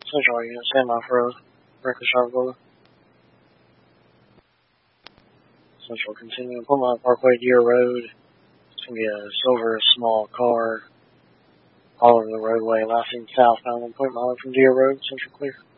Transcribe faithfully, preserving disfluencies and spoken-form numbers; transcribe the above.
Central Unit, stand by for a record sharp over. Central, continue. Pull Mountain Parkway, Deer Road. It's going to be a silver small car all over the roadway, lasting southbound, one point mile from Deer Road, Central clear.